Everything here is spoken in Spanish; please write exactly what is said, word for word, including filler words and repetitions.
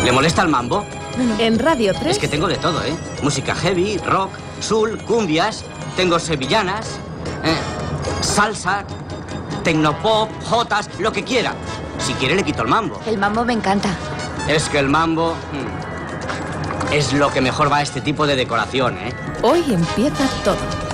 ¿Le molesta el mambo? En Radio tres... Es que tengo de todo, ¿eh? Música heavy, rock, soul, cumbias, tengo sevillanas, eh, salsa, tecnopop, jotas, lo que quiera. Si quiere le quito el mambo. El mambo me encanta. Es que el mambo mm, es lo que mejor va a este tipo de decoración, ¿eh? Hoy empieza todo.